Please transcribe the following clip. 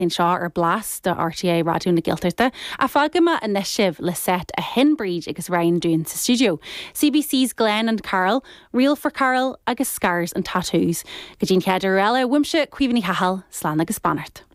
in seo ar blas de RTA radioú na Gaeltachta a fágama a nisibh le set a Henbridge agus Ryan Dún sa studio. CBC's Glenn and Carol, Real for Carol agus Scars and Tattoos. Go dtín ceadar eile wimse cuimhní hahal slán agus bannart.